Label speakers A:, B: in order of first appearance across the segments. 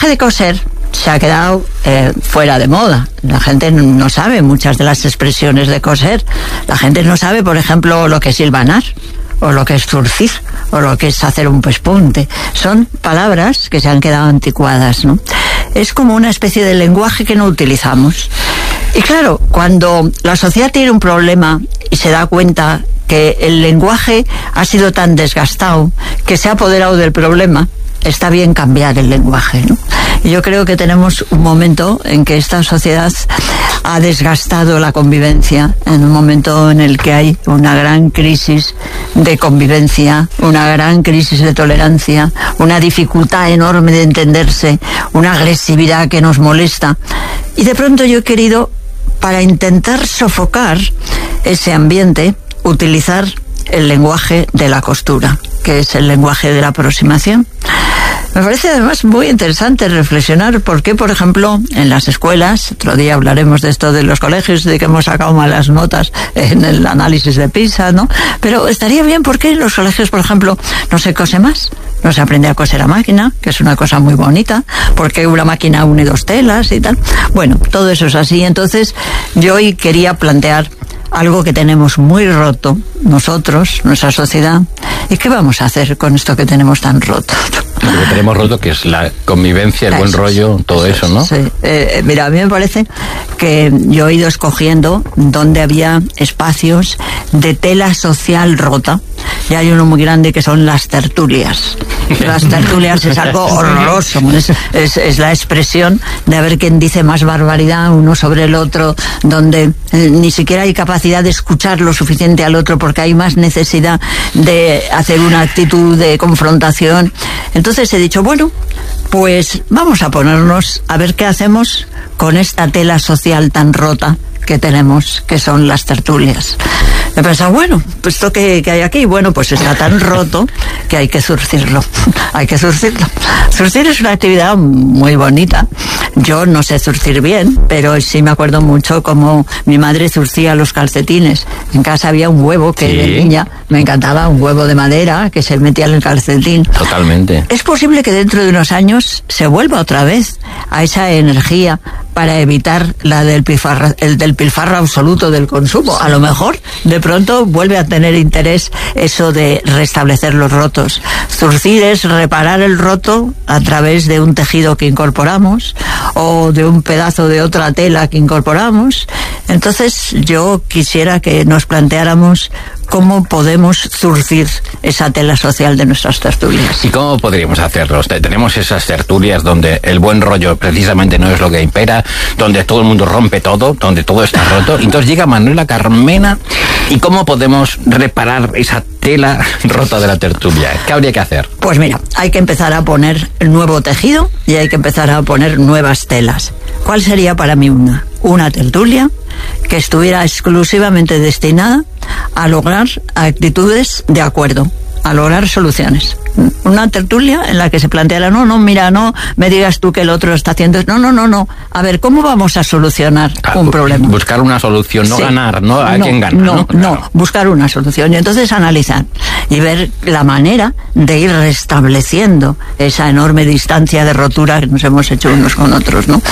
A: de coser se ha quedado fuera de moda. La gente no sabe muchas de las expresiones de coser. La gente no sabe, por ejemplo, lo que es hilvanar, o lo que es zurcir, o lo que es hacer un pespunte. Son palabras que se han quedado anticuadas, ¿no? Es como una especie de lenguaje que no utilizamos. Y claro, cuando la sociedad tiene un problema y se da cuenta que el lenguaje ha sido tan desgastado, que se ha apoderado del problema, está bien cambiar el lenguaje, ¿no? Y yo creo que tenemos un momento en que esta sociedad ha desgastado la convivencia, en un momento en el que hay una gran crisis de convivencia, una gran crisis de tolerancia, una dificultad enorme de entenderse, una agresividad que nos molesta. Y de pronto yo he querido, para intentar sofocar ese ambiente, utilizar el lenguaje de la costura, que es el lenguaje de la aproximación. Me parece además muy interesante reflexionar por qué, por ejemplo, en las escuelas, otro día hablaremos de esto de los colegios, de que hemos sacado malas notas en el análisis de PISA, ¿no? Pero estaría bien, ¿por qué en los colegios, por ejemplo, no se cose más? No se aprende a coser a máquina, que es una cosa muy bonita, porque una máquina une dos telas y tal. Bueno, todo eso es así. Entonces, yo hoy quería plantear algo que tenemos muy roto nosotros, nuestra sociedad. ¿Y qué vamos a hacer con esto que tenemos tan roto?
B: Lo que tenemos roto, que es la convivencia, el buen rollo, todo eso, ¿no?
A: Sí. Mira, a mí me parece que yo he ido escogiendo donde había espacios de tela social rota, y hay uno muy grande que son las tertulias. Las tertulias es algo horroroso, es la expresión de a ver quién dice más barbaridad uno sobre el otro, donde ni siquiera hay capacidad de escuchar lo suficiente al otro, porque hay más necesidad de hacer una actitud de confrontación. Entonces he dicho, bueno, pues vamos a ponernos a ver qué hacemos con esta tela social tan rota que tenemos, que son las tertulias. He pensado, bueno, pues esto que hay aquí, bueno, pues está tan roto que hay que zurcirlo. Hay que zurcirlo. Zurcir es una actividad muy bonita. Yo no sé zurcir bien, pero sí me acuerdo mucho cómo mi madre zurcía los calcetines. En casa había un huevo que de niña me encantaba, un huevo de madera que se metía en el calcetín.
B: Totalmente.
A: Es posible que dentro de unos años se vuelva otra vez a esa energía para evitar el despilfarro absoluto del consumo. A lo mejor de pronto vuelve a tener interés eso de restablecer los rotos. Zurcir es reparar el roto a través de un tejido que incorporamos o de un pedazo de otra tela que incorporamos. Entonces yo quisiera que nos planteáramos cómo podemos zurcir esa tela social de nuestras tertulias.
B: ¿Y cómo podríamos hacerlo? Tenemos esas tertulias donde el buen rollo precisamente no es lo que impera, donde todo el mundo rompe todo, donde todo está roto. Entonces llega Manuela Carmena, ¿y cómo podemos reparar esa tela rota de la tertulia? ¿Qué habría que hacer?
A: Pues mira, hay que empezar a poner nuevo tejido y hay que empezar a poner nuevas telas. ¿Cuál sería para mí una tertulia que estuviera exclusivamente destinada a lograr actitudes de acuerdo, a lograr soluciones? Una tertulia en la que se planteara, no me digas tú que el otro está haciendo, no, a ver, ¿cómo vamos a solucionar un problema?
B: Buscar una solución, no ganar, no a quien gana.
A: No, buscar una solución y entonces analizar y ver la manera de ir restableciendo esa enorme distancia de rotura que nos hemos hecho unos con otros, ¿no?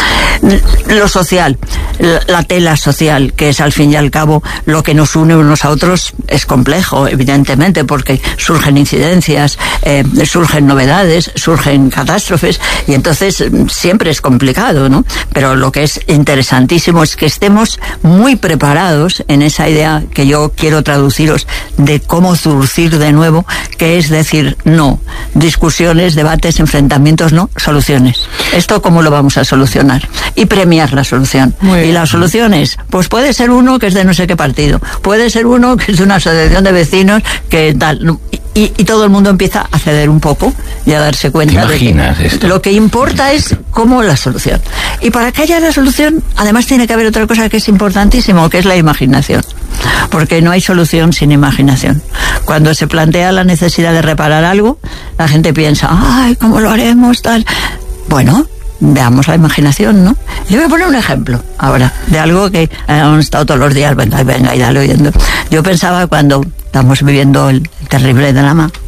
A: Lo social, la tela social, que es al fin y al cabo lo que nos une unos a otros, es complejo, evidentemente, porque surgen incidencias, surgen novedades, surgen catástrofes, y entonces siempre es complicado, ¿no? Pero lo que es interesantísimo es que estemos muy preparados en esa idea que yo quiero traduciros de cómo zurcir de nuevo, que es decir, no, discusiones, debates, enfrentamientos, no, soluciones. ¿Esto cómo lo vamos a solucionar? Y premiar la solución. Y la solución es, pues puede ser uno que es de no sé qué partido, puede ser uno que es de una asociación de vecinos, que tal, y todo el mundo empieza a ceder un poco y a darse cuenta de que lo que importa es cómo la solución. Y para que haya la solución, además tiene que haber otra cosa que es importantísimo, que es la imaginación. Porque no hay solución sin imaginación. Cuando se plantea la necesidad de reparar algo, la gente piensa, ay, ¿cómo lo haremos? Tal. Bueno, veamos la imaginación, ¿no? Yo voy a poner un ejemplo ahora de algo que han estado todos los días, venga y dale oyendo. Yo pensaba, cuando estamos viviendo el terrible drama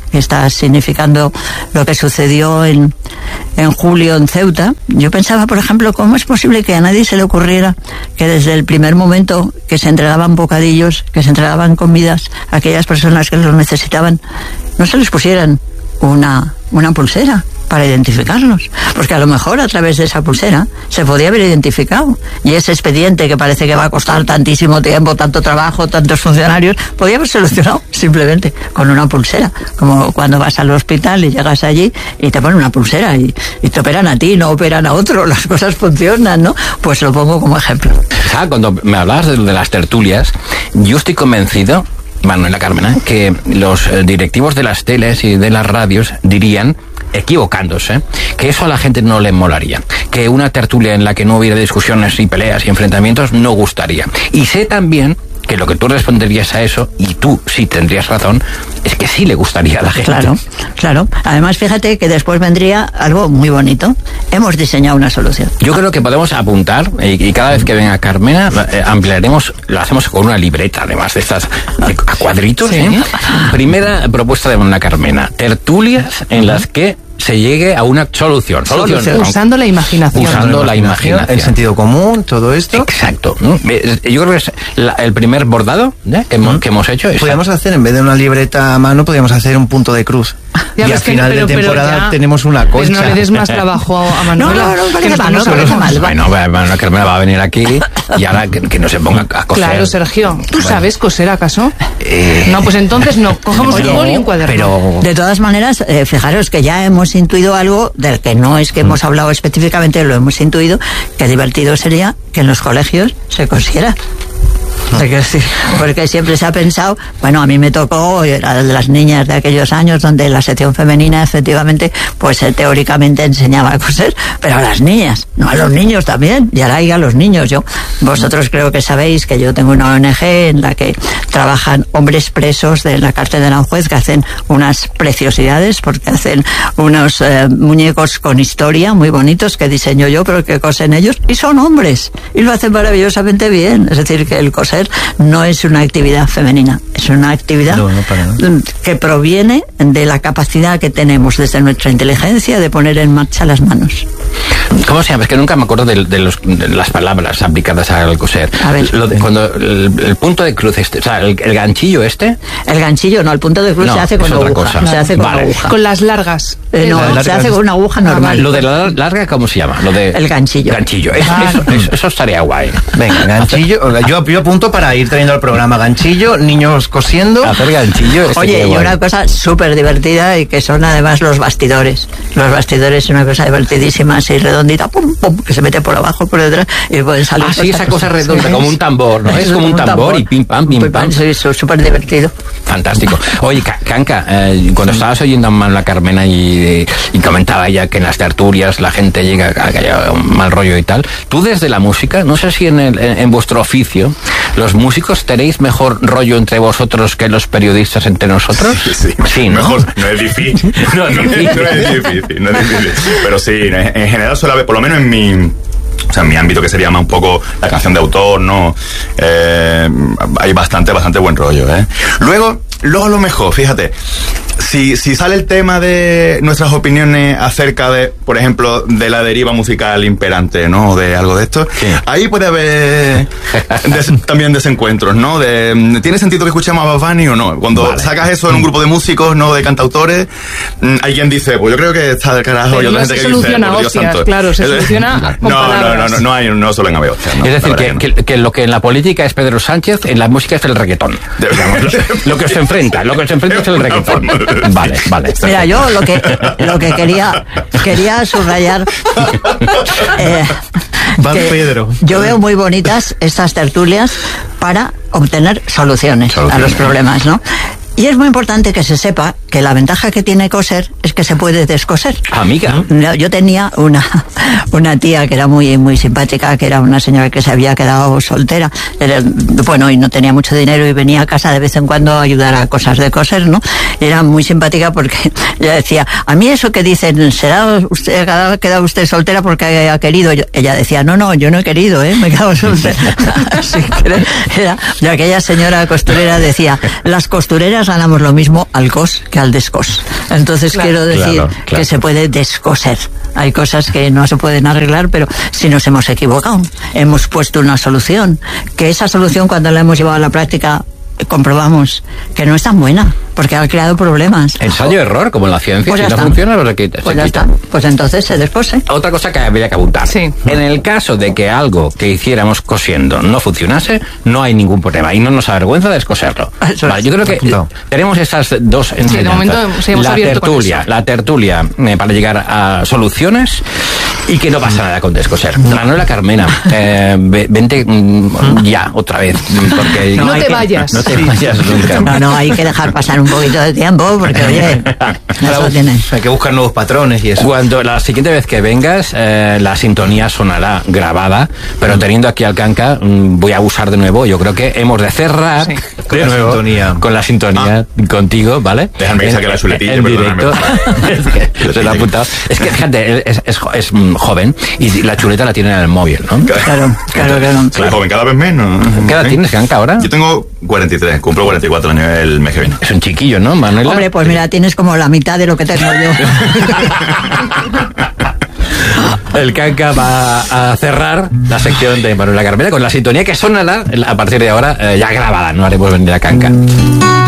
A: que está significando lo que sucedió en julio en Ceuta. Yo pensaba, por ejemplo, cómo es posible que a nadie se le ocurriera que desde el primer momento que se entregaban bocadillos, que se entregaban comidas a aquellas personas que los necesitaban, no se les pusieran una pulsera para identificarlos, porque a lo mejor a través de esa pulsera se podía haber identificado, y ese expediente que parece que va a costar tantísimo tiempo, tanto trabajo, tantos funcionarios, podía haber solucionado simplemente con una pulsera, como cuando vas al hospital y llegas allí y te ponen una pulsera y te operan a ti, no operan a otro, las cosas funcionan, ¿no? Pues lo pongo como ejemplo.
B: Cuando me hablabas de las tertulias, yo estoy convencido, Manuela Carmena, que los directivos de las teles y de las radios dirían, equivocándose, que eso a la gente no le molaría, que una tertulia en la que no hubiera discusiones y peleas y enfrentamientos no gustaría. Y sé también que lo que tú responderías a eso, y tú sí tendrías razón, es que sí le gustaría a la gente.
A: Claro. Además, fíjate que después vendría algo muy bonito. Hemos diseñado una solución.
B: Yo creo que podemos apuntar, y cada vez que venga Carmena, ampliaremos, lo hacemos con una libreta, además de estas a cuadritos.
C: Sí.
B: Primera propuesta de una Carmena: tertulias en las que se llegue a una solución.
C: Usando la imaginación.
D: El sentido común, todo esto.
B: Exacto. Yo creo que es el primer bordado que hemos hecho.
D: Podríamos hacer, en vez de una libreta a mano, podríamos hacer un punto de cruz.
C: Ya
D: y al final de temporada tenemos una concha.
C: Pues no le des más trabajo a Manuela.
A: No parece mal.
B: Bueno, Carmena va a venir aquí y ahora que no se ponga a coser.
C: Claro, Sergio, ¿tú sabes coser acaso? No, pues entonces no, cogemos un boli y un cuaderno.
A: Pero de todas maneras, fijaros que ya hemos intuido algo del que no es que hemos hablado específicamente, lo hemos intuido, que divertido sería que en los colegios se cosiera. Porque siempre se ha pensado, bueno, a mí me tocó, era de las niñas de aquellos años donde la sección femenina efectivamente, pues teóricamente enseñaba a coser, pero a las niñas, no a los niños también, y ahora hay a los niños. Vosotros creo que sabéis que yo tengo una ONG en la que trabajan hombres presos de la cárcel de Aranjuez, que hacen unas preciosidades, porque hacen unos muñecos con historia muy bonitos que diseño yo, pero que cosen ellos, y son hombres, y lo hacen maravillosamente bien. Es decir, que el coser no es una actividad femenina, es una actividad que proviene de la capacidad que tenemos desde nuestra inteligencia de poner en marcha las manos.
B: ¿Cómo se llama? Es que nunca me acuerdo de las palabras aplicadas al coser.
A: A ver.
B: Cuando el punto de cruz o sea, el ganchillo El
A: ganchillo no, el punto de cruz se hace con aguja.
B: Cosa.
A: Se hace con aguja.
C: Con las largas.
A: Se hace con una aguja normal.
B: Lo de la larga, ¿cómo se llama?
A: El ganchillo.
B: Eso estaría guay.
D: Venga, ganchillo. Yo apunto para ir trayendo al programa ganchillo, niños cosiendo.
B: Hacer ganchillo.
A: Oye, y una cosa súper divertida y que son además los bastidores. Los bastidores es una cosa divertidísima, así redondita, pum, pum, que se mete por abajo, por detrás y pueden salir.
B: Sí, esa cosa redonda, como un tambor, ¿no? Es como un tambor y pim pam, pim pam.
A: Sí, es súper divertido.
B: Fantástico. Oye, Canca, cuando estabas oyendo a Manuela Carmena y comentaba ella que en las tertulias la gente llega a que haya un mal rollo y tal, tú desde la música, no sé si en vuestro oficio, los músicos tenéis mejor rollo entre vosotros que los periodistas entre nosotros.
E: Sí,
B: ¿no?
E: Mejor, no es difícil. no es difícil. Pero sí, en general suele haber, por lo menos en mi ámbito, que sería más un poco la canción de autor, ¿no? Hay bastante buen rollo, ¿eh? Luego a lo mejor, fíjate, si sale el tema de nuestras opiniones acerca de, por ejemplo, de la deriva musical imperante, ¿no? De algo de esto, sí. Ahí puede haber también desencuentros, ¿no? ¿Tiene sentido que escuchemos a Bad Bunny o no? Cuando sacas eso en un grupo de músicos, ¿no? De cantautores, hay quien dice, pues yo creo que está del carajo.
C: Pero
E: y otra gente que dice,
C: por Dios santo. Claro, se soluciona con palabras.
E: No suelen haber hostias, ¿no?
B: Es decir, que lo que en la política es Pedro Sánchez, en la música es el reggaetón. Lo que se enfrenta es el reggaetón. Vale.
A: Mira, yo lo que quería subrayar
D: Pedro.
A: Yo veo muy bonitas estas tertulias para obtener soluciones a los problemas, ¿no? Y es muy importante que se sepa que la ventaja que tiene coser es que se puede descoser.
B: Amiga.
A: Yo tenía una tía que era muy, muy simpática, que era una señora que se había quedado soltera, y no tenía mucho dinero y venía a casa de vez en cuando a ayudar a cosas de coser, ¿no? Era muy simpática porque ella decía, a mí eso que dicen, ha quedado usted soltera porque ha querido. Ella decía, no, yo no he querido, me he quedado soltera. Y aquella señora costurera decía, las costureras ganamos lo mismo al cos que al descos. Entonces quiero decir que se puede descoser. Hay cosas que no se pueden arreglar, pero si nos hemos equivocado, hemos puesto una solución, que esa solución cuando la hemos llevado a la práctica comprobamos que no es tan buena, porque ha creado problemas.
B: Ensayo-error, como en la ciencia,
A: pues
B: si no funciona, lo se quita.
A: Pues ya está. Pues entonces se descose.
B: Otra cosa que habría que apuntar.
C: Sí.
B: En el caso de que algo que hiciéramos cosiendo no funcionase, no hay ningún problema y no nos avergüenza descoserlo. Vale, yo creo que tenemos esas dos enseñanzas.
C: Sí, de momento sí hemos abierto con eso.
B: La tertulia para llegar a soluciones y que no pasa nada con descoser. Manuela Carmena, vente ya, otra vez. Porque
C: no te vayas.
B: No te vayas nunca.
A: No, hay que dejar pasar un poquito de tiempo, porque oye, eso tiene.
D: Hay que buscar nuevos patrones y eso.
B: Cuando la siguiente vez que vengas, la sintonía sonará grabada, pero teniendo aquí al Canca, voy a abusar de nuevo. Yo creo que hemos de cerrar con la sintonía contigo, ¿vale?
E: Déjame que saque la chuletilla,
B: en directo. Se lo ha apuntado. Es que fíjate, es joven y la chuleta la tiene en el móvil, ¿no?
A: Claro.
E: Soy joven, cada vez menos.
B: ¿Qué edad tienes, Canca, ahora?
E: Yo tengo 43, cumplo 44 años el mes que viene.
B: Es un chiquillo, ¿no, Manuela?
A: Hombre, pues mira, tienes como la mitad de lo que tengo yo.
B: El Canca va a cerrar la sección de Manuela Carmena con la sintonía que sonará a partir de ahora ya grabada. No haremos venir a Canca.